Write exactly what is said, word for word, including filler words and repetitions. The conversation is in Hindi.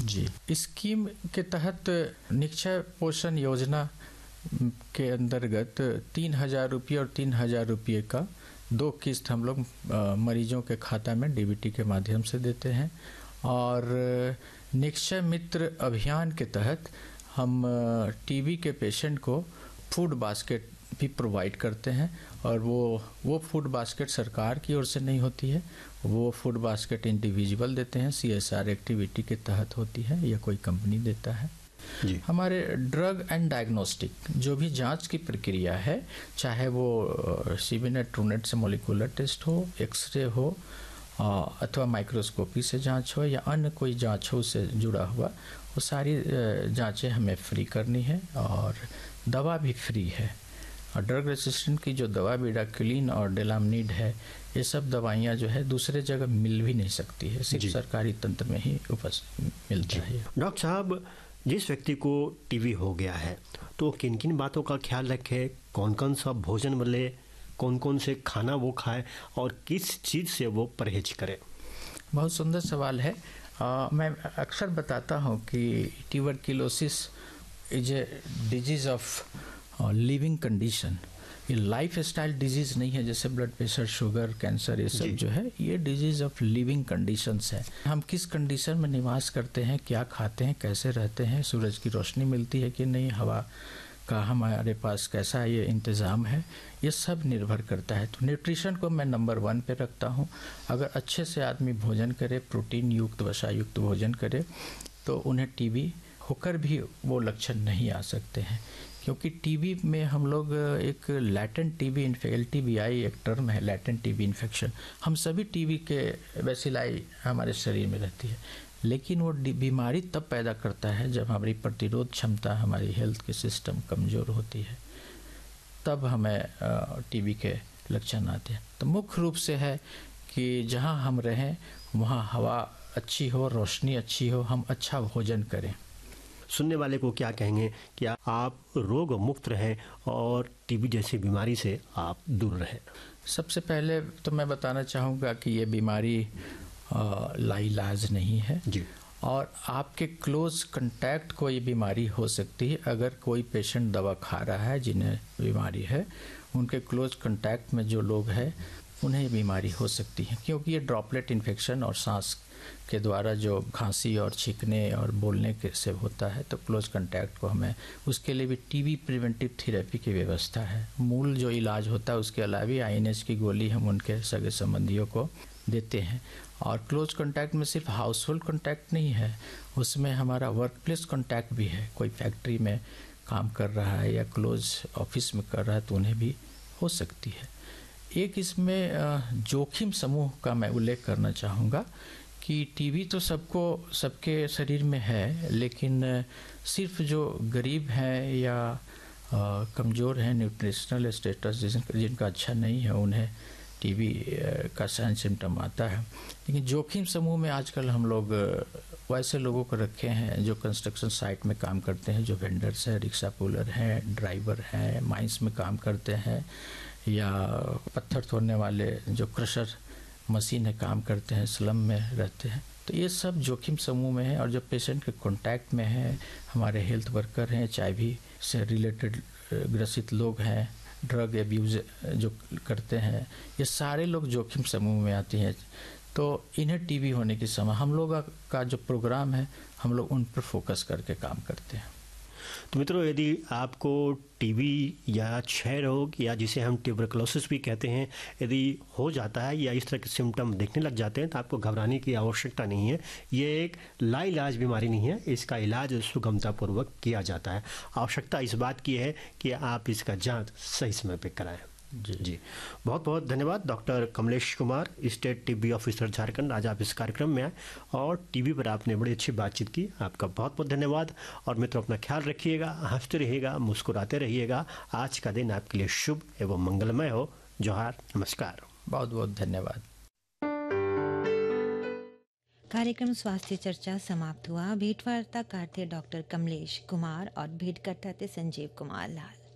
जी, स्कीम के तहत निक्षय पोषण योजना के अंतर्गत तीन हजार रुपये और तीन हजार रुपये का दो किस्त हम लोग मरीजों के खाता में डीबीटी के माध्यम से देते हैं। और निक्षय मित्र अभियान के तहत हम टीबी के पेशेंट को फूड बास्केट भी प्रोवाइड करते हैं। और वो वो फूड बास्केट सरकार की ओर से नहीं होती है, वो फूड बास्केट इंडिविजुअल देते हैं, सीएसआर एक्टिविटी के तहत होती है या कोई कंपनी देता है जी। हमारे ड्रग एंड डायग्नोस्टिक जो भी जांच की प्रक्रिया है, चाहे वो सीबीनेट ट्रूनेट से मोलिकुलर टेस्ट हो, एक्सरे हो अथवा माइक्रोस्कोपी से जांच हो या अन्य कोई जांच हो उससे जुड़ा हुआ, वो सारी जांचें हमें फ्री करनी है। और दवा भी फ्री है। और ड्रग रेसिस्टेंट की जो दवा बीडाक्विलिन और डेलामिनिड है, ये सब दवाइयाँ जो है दूसरे जगह मिल भी नहीं सकती है, सिर्फ सरकारी तंत्र में ही उपस्थित मिलता है। डॉक्टर साहब, जिस व्यक्ति को टीबी हो गया है तो किन किन बातों का ख्याल रखे, कौन कौन सा भोजन मिले, कौन कौन से खाना वो खाए और किस चीज़ से वो परहेज करे? बहुत सुंदर सवाल है। आ, मैं अक्सर बताता हूँ कि tuberculosis is a disease of living condition. ये लाइफ स्टाइल डिजीज़ नहीं है जैसे ब्लड प्रेशर, शुगर, कैंसर, ये सब जो है ये डिजीज़ ऑफ लिविंग कंडीशंस है। हम किस कंडीशन में निवास करते हैं, क्या खाते हैं, कैसे रहते हैं, सूरज की रोशनी मिलती है कि नहीं, हवा का हमारे पास कैसा ये इंतज़ाम है, ये सब निर्भर करता है। तो न्यूट्रिशन को मैं नंबर वन पे रखता हूँ। अगर अच्छे से आदमी भोजन करे, प्रोटीन युक्त, वसा युक्त भोजन करे, तो उन्हें टीबी होकर भी वो लक्षण नहीं आ सकते हैं। क्योंकि टीबी में हम लोग एक latent TB L T B I एक टर्म है, लैटेंट टीबी इन्फेक्शन। हम सभी टीबी के बैसिलाई हमारे शरीर में रहती है, लेकिन वो बीमारी तब पैदा करता है जब हमारी प्रतिरोध क्षमता, हमारी हेल्थ के सिस्टम कमज़ोर होती है, तब हमें टीबी के लक्षण आते हैं। तो मुख्य रूप से है कि जहाँ हम रहें वहाँ हवा अच्छी हो, रोशनी अच्छी हो, हम अच्छा भोजन करें। सुनने वाले को क्या कहेंगे कि आप रोग मुक्त रहें और टीबी जैसी बीमारी से आप दूर रहें? सबसे पहले तो मैं बताना चाहूँगा कि ये बीमारी लाइलाज नहीं है जी। और आपके क्लोज कांटेक्ट को ये बीमारी हो सकती है। अगर कोई पेशेंट दवा खा रहा है जिन्हें बीमारी है, उनके क्लोज कांटेक्ट में जो लोग हैं उन्हें ये बीमारी हो सकती है, क्योंकि ये ड्रॉपलेट इन्फेक्शन और सांस के द्वारा जो खांसी और छींकने और बोलने के से होता है। तो क्लोज कांटेक्ट को हमें, उसके लिए भी टीबी प्रिवेंटिव थेरेपी की व्यवस्था है। मूल जो इलाज होता है उसके अलावा आई एन एच की गोली हम उनके सगे संबंधियों को देते हैं। और क्लोज कांटेक्ट में सिर्फ हाउस होल्ड कांटेक्ट नहीं है, उसमें हमारा वर्क प्लेस कांटेक्ट भी है। कोई फैक्ट्री में काम कर रहा है या क्लोज ऑफिस में कर रहा है तो उन्हें भी हो सकती है। एक इसमें जोखिम समूह का मैं उल्लेख करना चाहूँगा कि टीबी तो सबको, सबके शरीर में है, लेकिन सिर्फ जो गरीब हैं या कमज़ोर हैं, न्यूट्रिशनल स्टेटस जिनका अच्छा नहीं है, उन्हें टीबी का साइन सिम्टम आता है। लेकिन जोखिम समूह में आजकल हम लोग वैसे लोगों को रखे हैं जो कंस्ट्रक्शन साइट में काम करते हैं, जो वेंडर्स हैं, रिक्शा पुलर हैं, ड्राइवर हैं, माइंस में काम करते हैं, या पत्थर तोड़ने वाले जो क्रशर मशीन है काम करते हैं, स्लम में रहते हैं। तो ये सब जोखिम समूह में है। और जो पेशेंट के कांटेक्ट में है, हमारे हेल्थ वर्कर हैं, एच आई वी से रिलेटेड ग्रसित लोग हैं, ड्रग एब्यूज़ जो करते हैं, ये सारे लोग जोखिम समूह में आते हैं। तो इन्हें टीबी होने की समय हम लोग का जो प्रोग्राम है, हम लोग उन पर फोकस करके काम करते हैं। तो मित्रों, यदि आपको टीबी या क्षय रोग या जिसे हम ट्यूबरक्लोसिस भी कहते हैं यदि हो जाता है या इस तरह के सिम्टम दिखने लग जाते हैं तो आपको घबराने की आवश्यकता नहीं है। ये एक लाइलाज बीमारी नहीं है, इसका इलाज सुगमतापूर्वक किया जाता है। आवश्यकता इस बात की है कि आप इसका जांच सही समय पर कराएं। जी जी बहुत बहुत धन्यवाद doctor Kamlesh Kumar, state TB officer Jharkhand. आज आप इस कार्यक्रम में आए और टीबी पर आपने बड़ी अच्छी बातचीत की, आपका बहुत बहुत धन्यवाद। और मित्रों, अपना ख्याल रखिएगा, हंसते रहिएगा, मुस्कुराते रहिएगा। आज का दिन आपके लिए शुभ एवं मंगलमय हो। जोहार, नमस्कार, बहुत बहुत धन्यवाद। कार्यक्रम स्वास्थ्य चर्चा समाप्त हुआ। भेंटवार्ता करते डॉक्टर कमलेश कुमार और भेंटकर्ता थे संजीव कुमार लाल।